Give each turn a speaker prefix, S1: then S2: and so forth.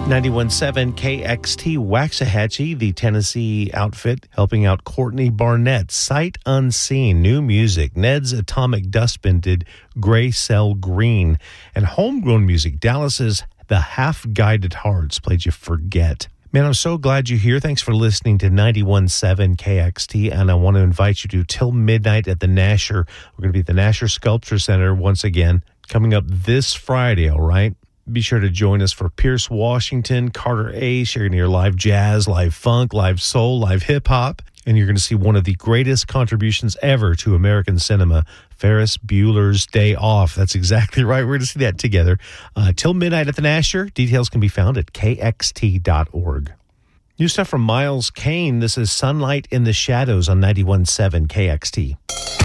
S1: 91.7 KXT Waxahachie, the Tennessee outfit, helping out Courtney Barnett. Sight Unseen, new music. Ned's Atomic Dustbin did Gray Cell Green. And homegrown music, Dallas's The Half Guided Hearts played You Forget. Man, I'm so glad you're here. Thanks for listening to 91.7 KXT, and I want to invite you to Till Midnight at the Nasher. We're going to be at the Nasher Sculpture Center once again, coming up this Friday, all right? Be sure to join us for Pierce Washington, Carter Ace. You're going to hear live jazz, live funk, live soul, live hip-hop. And you're going to see one of the greatest contributions ever to American cinema, Ferris Bueller's Day Off. That's exactly right. We're going to see that together. Till midnight at the Nasher. Details can be found at kxt.org. New stuff from Miles Kane. This is Sunlight in the Shadows on 91.7 KXT.